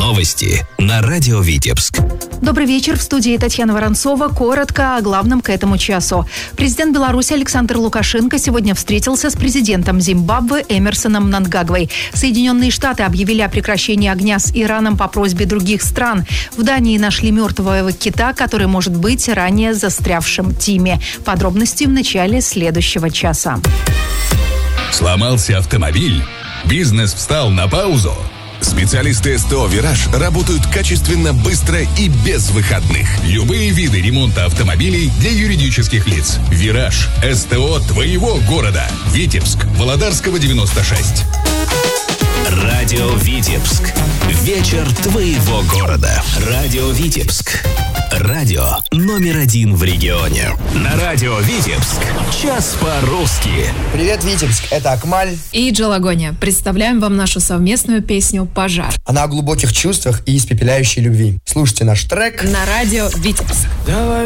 Новости на радио Витебск. Добрый вечер. В студии Татьяна Воронцова. Коротко о главном к этому часу. Президент Беларуси Александр Лукашенко сегодня встретился с президентом Зимбабве Эмерсоном Мнангагвой. Соединенные Штаты объявили о прекращении огня с Ираном по просьбе других стран. В Дании нашли мертвого кита, который может быть ранее застрявшим в Тиме. Подробности в начале следующего часа. Сломался автомобиль? Бизнес встал на паузу? Специалисты СТО «Вираж» работают качественно, быстро и без выходных. Любые виды ремонта автомобилей для юридических лиц. «Вираж» – СТО твоего города. Витебск, Володарского, 96. Радио Витебск. Вечер твоего города. Радио Витебск. Радио номер 1 в регионе. На радио Витебск. Час по-русски. Привет, Витебск, это Акмаль и Джалагония. Представляем вам нашу совместную песню «Пожар». Она о глубоких чувствах и испепеляющей любви. Слушайте наш трек на радио Витебск.